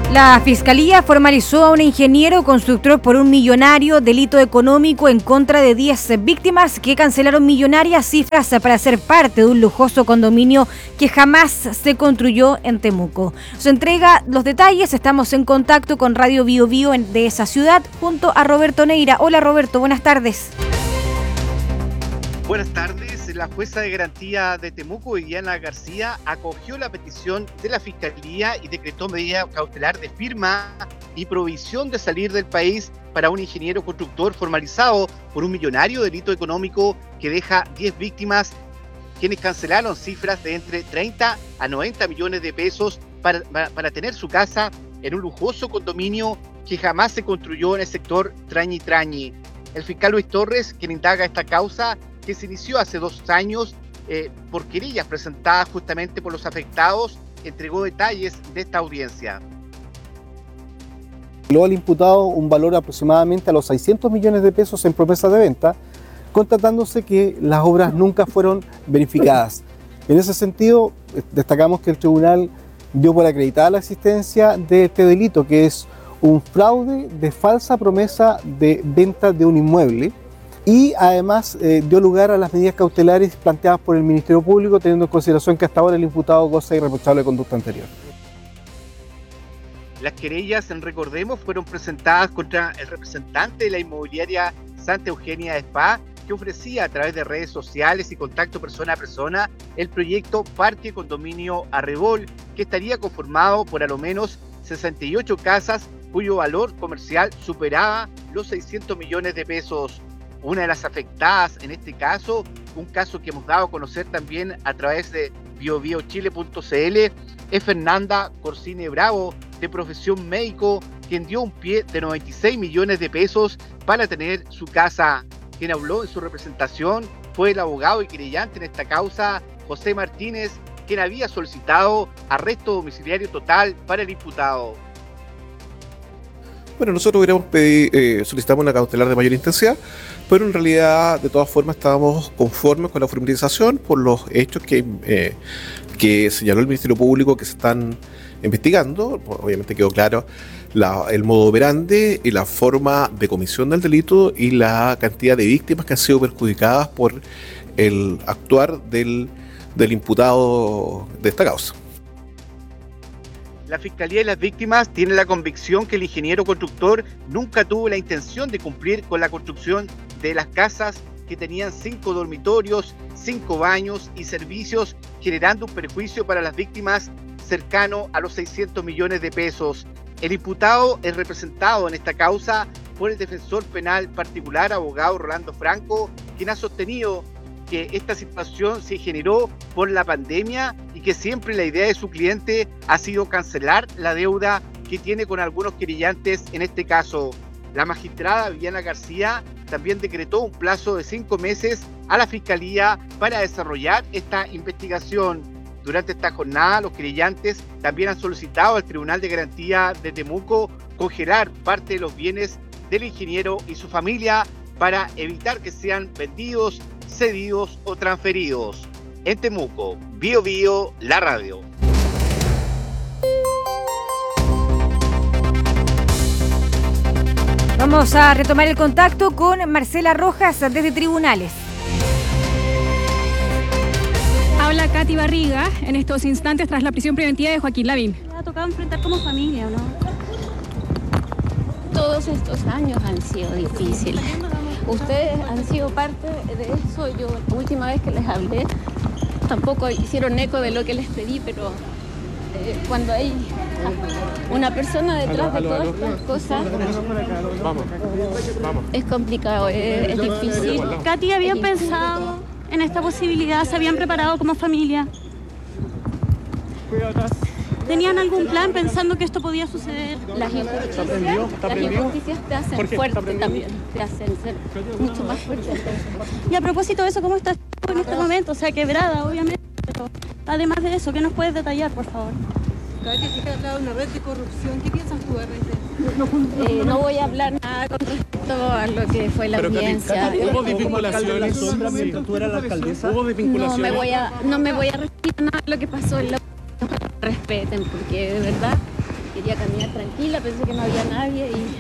La Fiscalía formalizó a un ingeniero constructor por un millonario delito económico en contra de 10 víctimas que cancelaron millonarias cifras para ser parte de un lujoso condominio que jamás se construyó en Temuco. Se entrega los detalles, estamos en contacto con Radio Bio Bio de esa ciudad junto a Roberto Neira. Hola Roberto, buenas tardes. Buenas tardes. La jueza de garantía de Temuco, Viviana García, acogió la petición de la Fiscalía y decretó medida cautelar de firma y prohibición de salir del país para un ingeniero constructor formalizado por un millonario delito económico que deja 10 víctimas, quienes cancelaron cifras de entre 30 a 90 millones de pesos para tener su casa en un lujoso condominio que jamás se construyó en el sector Trañi Trañi. El fiscal Luis Torres, quien indaga esta causa, que se inició hace 2 años por querellas presentadas justamente por los afectados, entregó detalles de esta audiencia. Luego al imputado un valor aproximadamente a los 600 millones de pesos en promesas de venta, constatándose que las obras nunca fueron verificadas. En ese sentido, destacamos que el tribunal dio por acreditada la existencia de este delito, que es un fraude de falsa promesa de venta de un inmueble, y además dio lugar a las medidas cautelares planteadas por el Ministerio Público, teniendo en consideración que hasta ahora el imputado goza irreprochable conducta anterior. Las querellas, recordemos, fueron presentadas contra el representante de la inmobiliaria Santa Eugenia Spa, que ofrecía a través de redes sociales y contacto persona a persona el proyecto Parque Condominio Arrebol, que estaría conformado por a lo menos 68 casas cuyo valor comercial superaba los 600 millones de pesos. Una de las afectadas en este caso, un caso que hemos dado a conocer también a través de biobiochile.cl, es Fernanda Corsine Bravo, de profesión médico, quien dio un pie de 96 millones de pesos para tener su casa. Quien habló en su representación fue el abogado y querellante en esta causa, José Martínez, quien había solicitado arresto domiciliario total para el imputado. Bueno, nosotros solicitamos una cautelar de mayor intensidad, pero en realidad, de todas formas, estábamos conformes con la formalización por los hechos que señaló el Ministerio Público que se están investigando. Obviamente quedó claro el modo operandi y la forma de comisión del delito y la cantidad de víctimas que han sido perjudicadas por el actuar del imputado de esta causa. La Fiscalía y las víctimas tienen la convicción que el ingeniero constructor nunca tuvo la intención de cumplir con la construcción de las casas que tenían 5 dormitorios, 5 baños y servicios, generando un perjuicio para las víctimas cercano a los 600 millones de pesos. El imputado es representado en esta causa por el defensor penal particular, abogado Rolando Franco, quien ha sostenido que esta situación se generó por la pandemia y que siempre la idea de su cliente ha sido cancelar la deuda que tiene con algunos querellantes en este caso. La magistrada Viviana García también decretó un plazo de 5 meses a la Fiscalía para desarrollar esta investigación. Durante esta jornada, los querellantes también han solicitado al Tribunal de Garantía de Temuco congelar parte de los bienes del ingeniero y su familia para evitar que sean vendidos, cedidos o transferidos. En Temuco, Bio Bio, la radio. Vamos a retomar el contacto con Marcela Rojas desde Tribunales. Habla Katy Barriga en estos instantes tras la prisión preventiva de Joaquín Lavín. Me ha tocado enfrentar como familia, ¿no? Todos estos años han sido difíciles. Ustedes han sido parte de eso. Yo, la última vez que les hablé, tampoco hicieron eco de lo que les pedí, pero cuando hay una persona detrás de todas estas cosas, es complicado, es difícil. Katy, ¿habían pensado en esta posibilidad? ¿Se habían preparado como familia? ¿Tenían algún plan pensando que esto podía suceder? Las injusticias te hacen fuerte también, te hacen ser mucho más fuerte. Y a propósito de eso, ¿cómo estás en este momento? O sea, quebrada, obviamente, pero además de eso, ¿qué nos puedes detallar, por favor? Katy, se ha hablado de una red de corrupción. ¿Qué piensas tú de red? No voy a hablar nada con respecto a lo que fue la audiencia. ¿Hubo desvinculaciones? ¿Tú eras la alcaldesa? ¿Hubo desvinculaciones? No me voy a referir a nada de lo que pasó en la respeten, porque de verdad Quería caminar tranquila, pensé que no había nadie y...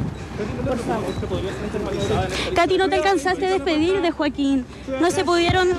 Por favor. Katy, no te alcanzaste a despedir de Joaquín. No se pudieron